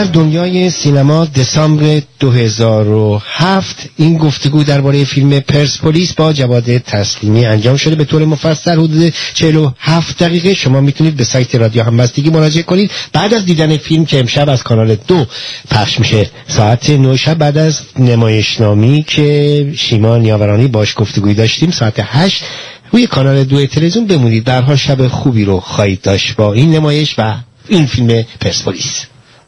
دنیای سینما دسامبر 2007 این گفتگو درباره فیلم پرسپولیس با جواد تسلیمی انجام شده به طور مفصل حدود 47 دقیقه. شما میتونید به سایت رادیو همبستگی مراجعه کنید بعد از دیدن فیلم که امشب از کانال 2 پخش میشه ساعت 9 شب بعد از نمایشنامی که شیما نیاورانی باش گفتگوی داشتیم ساعت 8 روی کانال 2 تلویزیون بمونید. در حال شب خوبی رو خواهید داشت با این نمایش و این فیلم پرسپولیس.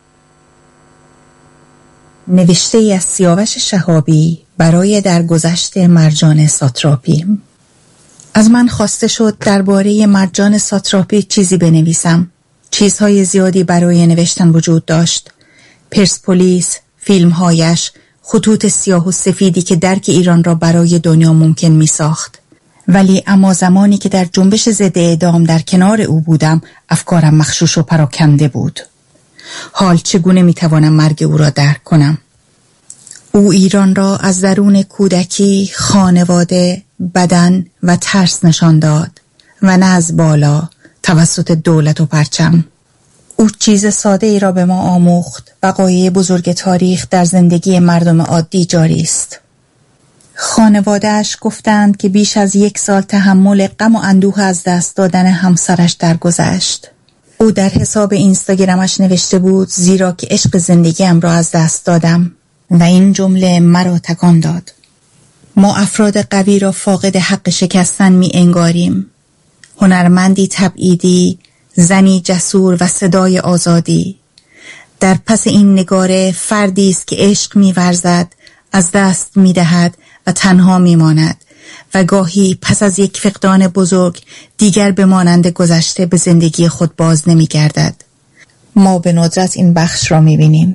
نوشته از سیاوش شهابی برای درگذشت مرجان ساتراپی. از من خواسته شد درباره مرجان ساتراپی چیزی بنویسم. چیزهای زیادی برای نوشتن وجود داشت. پرسپولیس، فیلمهایش، خطوط سیاه و سفیدی که درک ایران را برای دنیا ممکن می ساخت. ولی اما زمانی که در جنبش ضد اعدام در کنار او بودم افکارم مخشوش و پراکنده بود. حال چگونه میتوانم مرگ او را درک کنم؟ او ایران را از درون کودکی، خانواده، بدن و ترس نشان داد و نه از بالا توسط دولت و پرچم. او چیز ساده ای را به ما آموخت. وقایع بزرگ تاریخ در زندگی مردم عادی جاری است. خانواده‌اش گفتند که بیش از 1 سال تحمل غم و اندوه از دست دادن همسرش درگذشت. او در حساب اینستاگرامش نوشته بود زیرا که عشق زندگیم را از دست دادم و این جمله مرا تکان داد. ما افراد قوی را فاقد حق شکستن می انگاریم. هنرمندی تبعیدی، زنی جسور و صدای آزادی. در پس این نگاره فردی است که عشق می ورزد، از دست می دهد و تنها می ماند و گاهی پس از یک فقدان بزرگ دیگر به مانند گذشته به زندگی خود باز نمی گردد. ما به ندرت این بخش را می بینیم.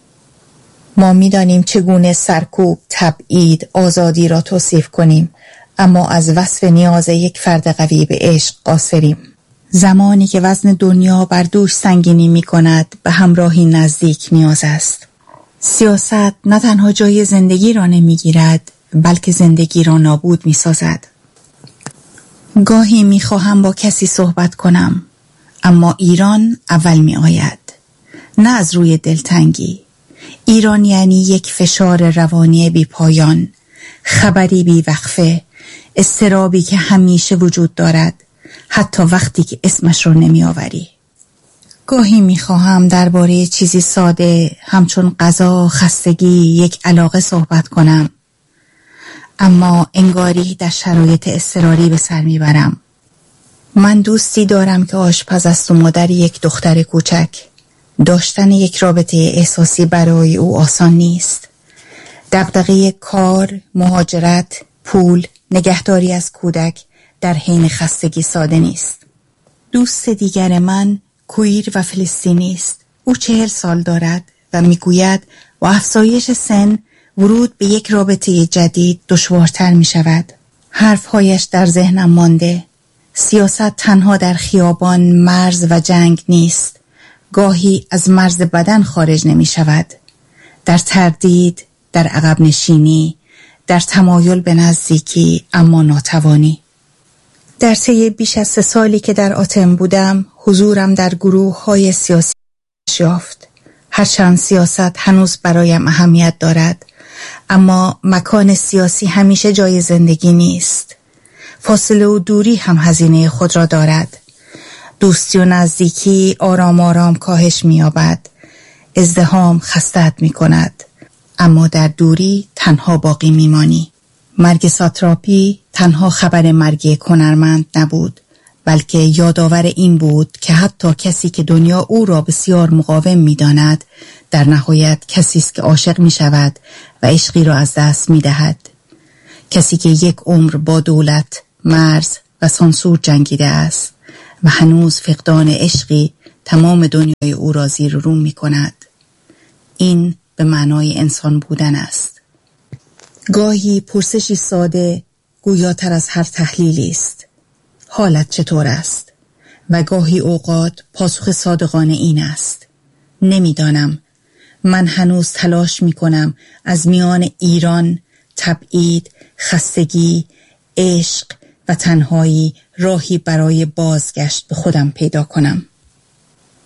ما می دانیم چگونه سرکوب، تبعید، آزادی را توصیف کنیم، اما از وصف نیاز یک فرد قوی به عشق قاصریم. زمانی که وزن دنیا بر دوش سنگینی می کند به همراهی نزدیک نیاز است. سیاست نه تنها جای زندگی را نمی گیرد بلکه زندگی را نابود می سازد. گاهی می خواهم با کسی صحبت کنم اما ایران اول می آید. نه از روی دلتنگی. ایران یعنی یک فشار روانی بی پایان، خبری بی وقفه، اضطرابی که همیشه وجود دارد حتی وقتی که اسمش رو نمی آوری. گاهی می خواهم درباره چیزی ساده همچون غذا، خستگی، یک علاقه صحبت کنم اما انگاری در شرایط اضطراری به سر میبرم. من دوستی دارم که آشپز است و مادر یک دختر کوچک. داشتن یک رابطه احساسی برای او آسان نیست. دغدغه کار، مهاجرت، پول، نگهداری از کودک در حین خستگی ساده نیست. دوست دیگر من کویر و فلسطینی است. او 40 سال دارد و میگوید با افزایش سن ورود به یک رابطه جدید دشوارتر می شود. حرفهایش در ذهنم مانده. سیاست تنها در خیابان، مرز و جنگ نیست. گاهی از مرز بدن خارج نمی شود. در تردید، در عقب نشینی، در تمایل به نزدیکی اما ناتوانی. در طی بیش از 3 سالی که در آتن بودم حضورم در گروه های سیاسی یافت. هرچند سیاست هنوز برایم اهمیت دارد اما مکان سیاسی همیشه جای زندگی نیست. فاصله و دوری هم هزینه خود را دارد. دوستی و نزدیکی آرام آرام کاهش می‌یابد. ازدحام خسته‌ات می‌کند اما در دوری تنها باقی می‌مانی. مرگ ساتراپی تنها خبر مرگ هنرمند نبود بلکه یادآور این بود که حتی کسی که دنیا او را بسیار مقاوم می‌داند در نهایت کسی است که عاشق می‌شود و عشقی را از دست می‌دهد. کسی که 1 عمر با دولت، مرز و سانسور جنگیده است و هنوز فقدان عشقی تمام دنیای او را زیر و رو می‌کند. این به معنای انسان بودن است. گاهی پرسشی ساده گویاتر از هر تحلیلی است. حالت چطور است؟ و گاهی اوقات پاسخ صادقانه این است: نمیدانم. من هنوز تلاش میکنم از میان ایران، تبعید، خستگی، عشق و تنهایی راهی برای بازگشت به خودم پیدا کنم.